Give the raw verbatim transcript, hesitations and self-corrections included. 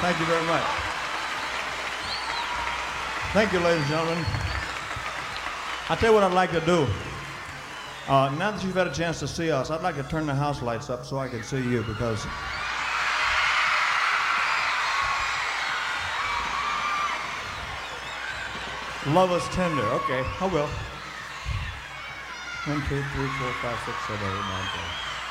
Thank you very much. Thank you, ladies and gentlemen. I'll tell you what I'd like to do. Uh, now that you've had a chance to see us, I'd like to turn the house lights up so I can see you, because love is tender. Okay, I will. One, two, three, four, five, six, seven, eight, nine, ten.